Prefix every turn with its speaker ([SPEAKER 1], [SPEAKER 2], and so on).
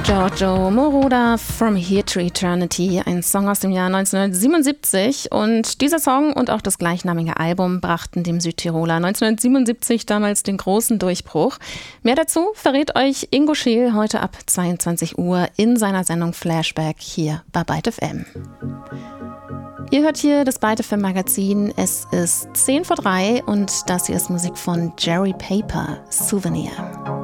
[SPEAKER 1] Giorgio Moroder, From Here to Eternity, ein Song aus dem Jahr 1977. Und dieser Song und auch das gleichnamige Album brachten dem Südtiroler 1977 damals den großen Durchbruch. Mehr dazu verrät euch Ingo Scheel heute ab 22 Uhr in seiner Sendung Flashback hier bei Byte FM. Ihr hört hier das Byte FM Magazin. Es ist 2:10 und das hier ist Musik von Jerry Paper, Souvenir.